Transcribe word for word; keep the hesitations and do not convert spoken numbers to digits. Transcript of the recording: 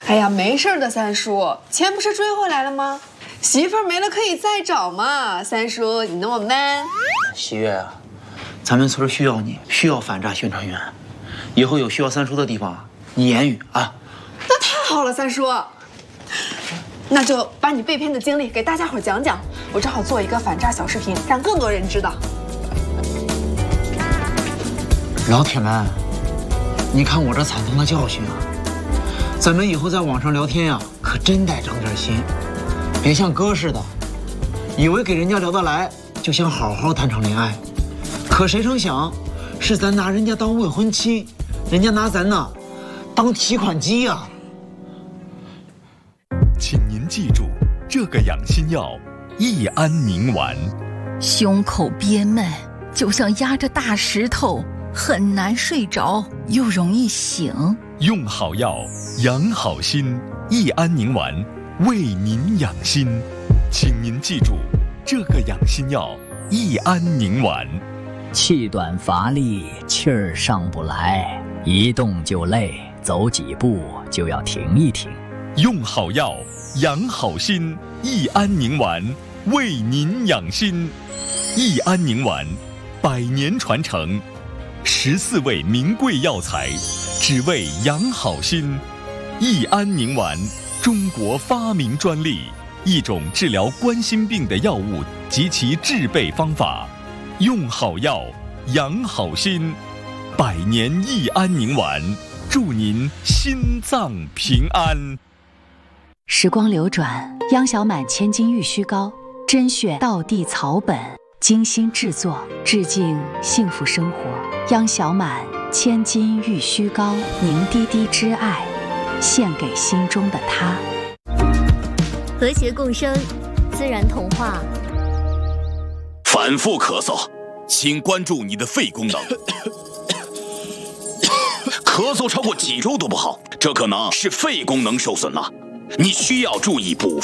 哎呀，没事的，三叔，钱不是追回来了吗？媳妇儿没了可以再找嘛。三叔，你那么 man。 喜悦啊，咱们村需要你，需要反诈宣传员。以后有需要三叔的地方，你言语啊。 那太好了，三叔。那就把你被骗的经历给大家伙讲讲，我正好做一个反诈小视频，让更多人知道。 老铁们，你看我这惨痛的教训啊！咱们以后在网上聊天呀、啊，可真得长点心，别像哥似的，以为给人家聊得来就想好好谈场恋爱，可谁成想，是咱拿人家当未婚妻，人家拿咱呢当提款机呀、啊！ 请您记住，这个养心药益安宁丸， 胸口憋闷，就像压着大石头，很难睡着，又容易醒。 用好药，养好心，益安宁丸为您养心。请您记住，这个养心药益安宁丸。 气短乏力，气儿上不来，一动就累，走几步就要停一停。 用好药，养好心，益安宁丸为您养心。益安宁丸，百年传承，十四味名贵药材，只为养好心。益安宁丸，中国发明专利，一种治疗冠心病的药物及其制备方法。用好药，养好心，百年益安宁丸，祝您心脏平安。 时光流转，央小满千金玉虚膏，甄选道地草本，精心制作，致敬幸福生活。央小满千金玉虚膏，凝滴滴之爱，献给心中的他。 和谐共生，自然童话。 反复咳嗽，请关注你的肺功能。咳嗽超过几周都不好，这可能是肺功能受损了。你需要注意补